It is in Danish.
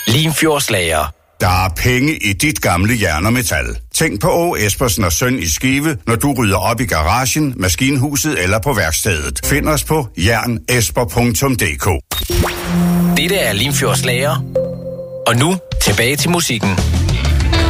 Limfjordslager. Der er penge i dit gamle jern og metal. Tænk på Åge Espersen og Søn i Skive, når du rydder op i garagen, maskinhuset eller på værkstedet. Find os på jernesper.dk. Dette er Limfjordslager. Og nu tilbage til musikken.